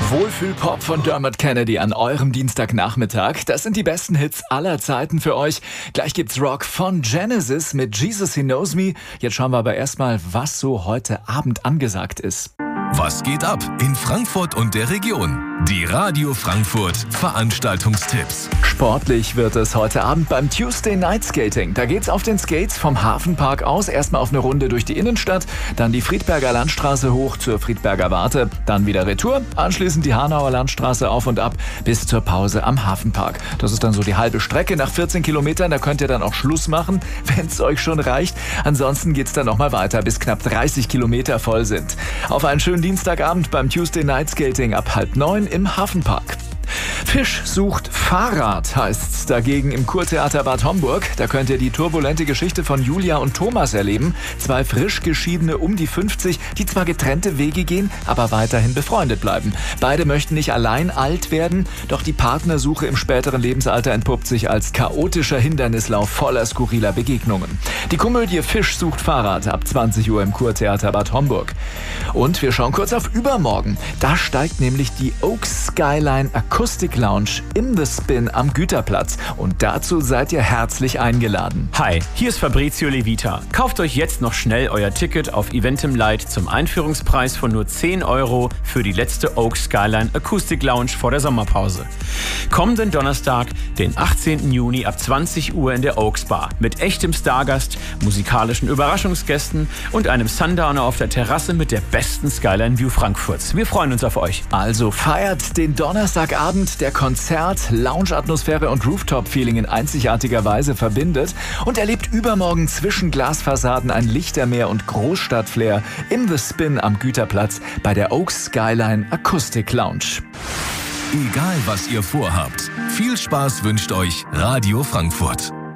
Wohlfühl-Pop von Dermot Kennedy an eurem Dienstagnachmittag. Das sind die besten Hits aller Zeiten für euch. Gleich gibt's Rock von Genesis mit Jesus He Knows Me. Jetzt schauen wir aber erstmal, was so heute Abend angesagt ist. Was geht ab in Frankfurt und der Region? Die Radio Frankfurt Veranstaltungstipps. Sportlich wird es heute Abend beim Tuesday Night Skating. Da geht's auf den Skates vom Hafenpark aus. Erstmal auf eine Runde durch die Innenstadt, dann die Friedberger Landstraße hoch zur Friedberger Warte, dann wieder Retour, anschließend die Hanauer Landstraße auf und ab bis zur Pause am Hafenpark. Das ist dann so die halbe Strecke. Nach 14 Kilometern, da könnt ihr dann auch Schluss machen, wenn es euch schon reicht. Ansonsten geht's dann nochmal weiter, bis knapp 30 Kilometer voll sind. Auf einen schönen Dienstagabend beim Tuesday Night Skating ab 8:30 im Hafenpark. Fisch sucht Fahrrad heißt's dagegen im Kurtheater Bad Homburg. Da könnt ihr die turbulente Geschichte von Julia und Thomas erleben. Zwei frisch Geschiedene um die 50, die zwar getrennte Wege gehen, aber weiterhin befreundet bleiben. Beide möchten nicht allein alt werden, doch die Partnersuche im späteren Lebensalter entpuppt sich als chaotischer Hindernislauf voller skurriler Begegnungen. Die Komödie Fisch sucht Fahrrad ab 20 Uhr im Kurtheater Bad Homburg. Und wir schauen kurz auf übermorgen. Da steigt nämlich die Oaks Skyline Acoustic Lounge in The Spin am Güterplatz. Und dazu seid ihr herzlich eingeladen. Hi, hier ist Fabrizio Levita. Kauft euch jetzt noch schnell euer Ticket auf Eventim Light zum Einführungspreis von nur 10 € für die letzte Oaks Skyline Acoustic Lounge vor der Sommerpause. Kommenden Donnerstag, den 18. Juni ab 20 Uhr in der Oaks Bar mit echtem Stargast, musikalischen Überraschungsgästen und einem Sundowner auf der Terrasse mit der besten Skyline View Frankfurts. Wir freuen uns auf euch. Also feiert den Donnerstagabend, der Konzert, Lounge-Atmosphäre und Rooftop-Feeling in einzigartiger Weise verbindet und erlebt übermorgen zwischen Glasfassaden ein Lichtermeer und Großstadtflair im The Spin am Güterplatz bei der Oaks Skyline Acoustic Lounge. Egal was ihr vorhabt, viel Spaß wünscht euch Radio Frankfurt.